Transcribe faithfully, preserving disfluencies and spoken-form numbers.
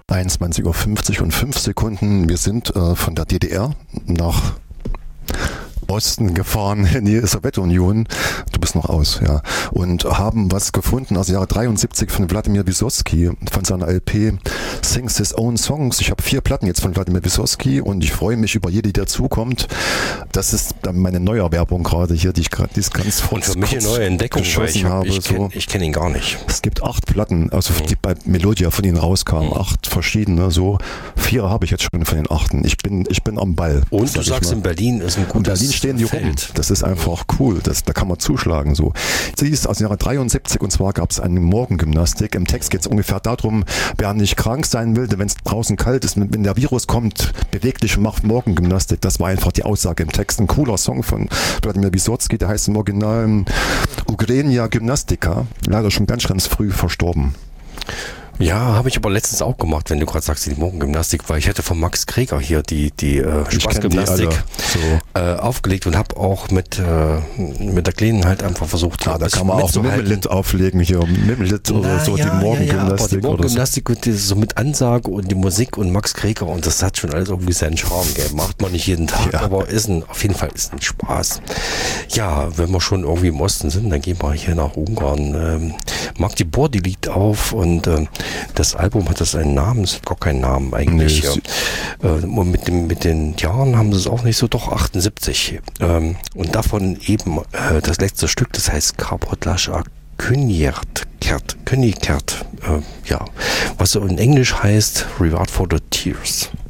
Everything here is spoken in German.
einundzwanzig Uhr fünfzig und fünf Sekunden. Wir sind äh, von der D D R nach Osten gefahren in die Sowjetunion. Du bist noch aus, ja. Und haben was gefunden aus dem Jahre dreiundsiebzig von Wladimir Wysotsky, von seiner L P Sings His Own Songs. Ich habe vier Platten jetzt von Wladimir Wysotsky und ich freue mich über jede, die dazukommt. Das ist dann meine Neuerwerbung gerade hier, die ich gerade ganz Und für mich eine neue Entdeckung, weil ich, habe. ich kenne so. kenn ihn gar nicht. Es gibt acht Platten, also die bei Melodia von ihnen rauskamen, mhm. acht verschiedene, so. Vier habe ich jetzt schon von den achten. Ich bin, ich bin am Ball. Und du sagst, in Berlin ist ein gutes Berlin stehen die Feld. rum. Das ist einfach cool. Das, da kann man zuschlagen. So. Sie ist aus dem Jahre dreiundsiebzig und zwar gab es eine Morgengymnastik. Im Text geht es ungefähr darum, wer nicht krank sein will, wenn es draußen kalt ist, wenn der Virus kommt, beweg dich und mach Morgengymnastik. Das war einfach die Aussage im Text. Ein cooler Song von Wladimir Wysotsky, der heißt im Original Ugrenia Gymnastica. Leider schon ganz, ganz früh verstorben. Ja, habe ich aber letztens auch gemacht, wenn du gerade sagst, die Morgengymnastik, weil ich hätte von Max Kreger hier die, die äh, Spaßgymnastik so. äh, aufgelegt und habe auch mit, äh, mit der Kleinen halt einfach versucht, ah, da kann man auch Mimmelit auflegen hier, Mimmelit oder Na, so, ja, die Morgengymnastik. Ja, ja, die Morgengymnastik und so mit Ansage und die Musik und Max Kreger und das hat schon alles irgendwie seinen Charme gegeben. Macht man nicht jeden Tag, ja. aber ist ein, auf jeden Fall ist ein Spaß. Ja, wenn wir schon irgendwie im Osten sind, dann gehen wir hier nach Ungarn. Ähm, Magdi Bordi liegt auf und ähm, das Album hat das einen Namen, es hat gar keinen Namen eigentlich. Nee, ja. äh, und mit, dem, mit den Jahren haben sie es auch nicht so, doch achtundsiebzig. Ähm, und davon eben äh, das letzte Stück, das heißt Kapodlascha Königert, Königert, äh, ja, was so in Englisch heißt Reward for the Tears.